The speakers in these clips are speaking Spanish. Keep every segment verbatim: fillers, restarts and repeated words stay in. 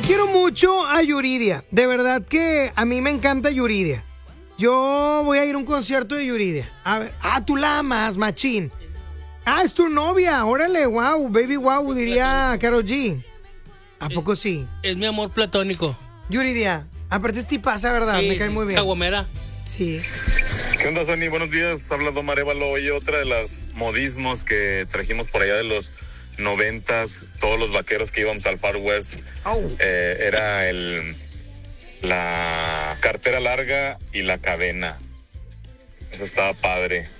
quiero mucho a Yuridia. De verdad que a mí me encanta Yuridia. Yo voy a ir a un concierto de Yuridia. A ver, ah, tú la amas, machín. Ah, es tu novia. Órale, wow, baby wow, diría Karol G. ¿A poco sí? Es mi amor platónico. Yuridia, aparte es tipaza, ¿verdad? Sí, me cae sí, muy bien. Caguamera. Sí. ¿Qué onda, Sony? Buenos días. Habla Don Marévalo. Oye, otra de las modismos que trajimos por allá de los noventas, todos los vaqueros que íbamos al Far West, Oh. eh, era el la cartera larga y la cadena. Eso estaba padre.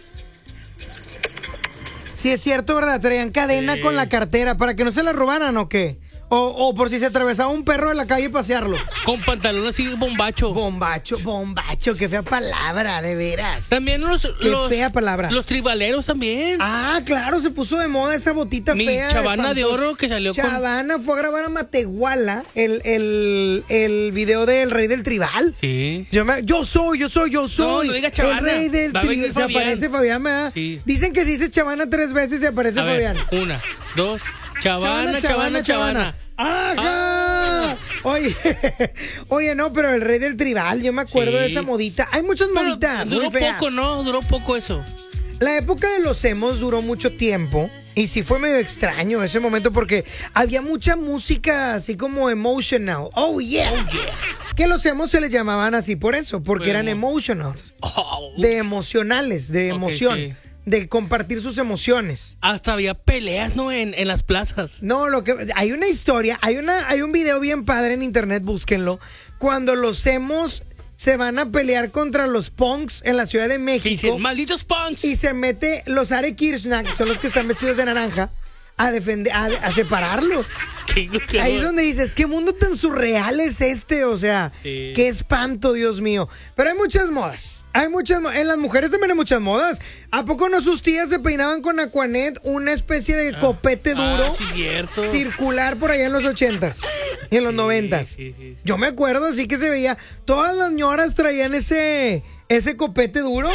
Sí, es cierto, ¿verdad? Traían cadena Sí. con la cartera para que no se la robaran, ¿o qué? O, o por si se atravesaba un perro en la calle pasearlo. Con pantalón así bombacho. Bombacho, bombacho, qué fea palabra, de veras. También los, Qué los, fea palabra. los tribaleros también. Ah, claro, se puso de moda esa botita Mi fea. Chavana de espantosa. Oro que salió con- Chavana fue a grabar a Matehuala el, el, el video del Rey del Tribal. Sí. Yo, me- yo soy, yo soy, yo soy. no diga Chavana. El Rey del Va a venir Tribal. Se Fabián. aparece Fabián, ¿verdad? Sí. Dicen que si dices Chavana tres veces se aparece A ver, Fabián. una, dos, Chavana, Chavana, Chavana. ¡Ajá! Oye, oye, no, pero el Rey del Tribal, yo me acuerdo Sí. de esa modita. Hay muchas Pero moditas. duró muy feas. poco, ¿no? Duró poco eso. La época de los emos duró mucho tiempo y sí fue medio extraño ese momento porque había mucha música así como emotional. Oh yeah. Que los emos se les llamaban así por eso, porque Bueno. eran emotionals, Oh, de emocionales, de Ok, emoción, sí. de compartir sus emociones. hasta había peleas, ¿no? En, en las plazas. No, lo que hay una historia, hay una hay un video bien padre en internet, búsquenlo, cuando los emos se van a pelear contra los punks en la Ciudad de Que México. dicen, malditos punks. Y se mete los Hare Krishna, que son los que están vestidos de naranja, a defender, a, a separarlos. Qué- qué Ahí es horror. donde dices, ¿qué mundo tan surreal es este? O sea, Sí. qué espanto, Dios mío. Pero hay muchas modas. Hay muchas mo- En las mujeres también hay muchas modas. ¿A poco no sus tías se peinaban con Aquanet, una especie de copete duro, Ah, sí, cierto. circular por allá en los ochentas y en los noventas? sí, sí, sí. Yo me acuerdo, así que se veía. Todas las ñoras traían ese, ese copete duro.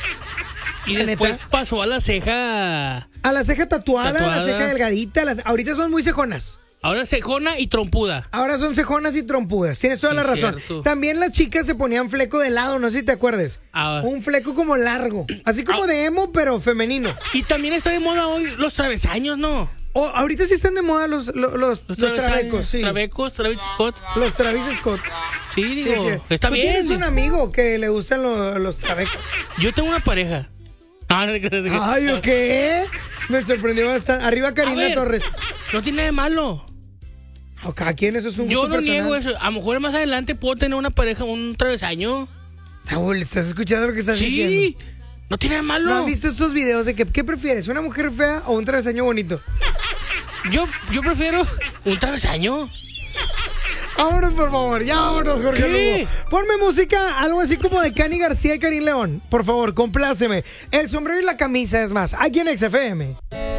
Y ¿La después neta? pasó a la ceja. A la ceja tatuada, a la Tatuada. ceja delgadita. Las, ahorita son muy cejonas. Ahora cejona y trompuda. Ahora son cejonas y trompudas. Tienes toda Sí, la razón. cierto. También las chicas se ponían fleco de lado, no sé si te acuerdes. Ah. Un fleco como largo. Así como Ah. de emo, pero femenino. Y también está de moda hoy los travesaños, ¿no? O, ahorita sí están de moda los, los, los, los travesaños, trabecos, sí. Trabecos, Travis Scott. Los Travis Scott. Sí, Sí, digo, sí. está Tú bien. tienes un amigo que le gustan lo- los trabecos. Yo tengo una pareja. Ah, no, no, no, no. Ay, ¿o qué? Me sorprendió bastante. Arriba A Karina ver, Torres. No tiene nada de malo. O cada quien, eso es un Yo gusto no personal. niego eso. A lo mejor más adelante puedo tener una pareja, un travesaño. Saúl, ¿estás escuchando lo que estás Sí. diciendo? No tiene nada de malo. ¿No has visto estos videos de que qué prefieres, una mujer fea o un travesaño bonito? Yo, yo prefiero un travesaño. Vámonos, por favor, ya vámonos, Jorge ¿Qué? Lugo. Ponme música, algo así como de Cani García y Karim León. Por favor, compláceme. El sombrero y la camisa, es más, aquí en X F M.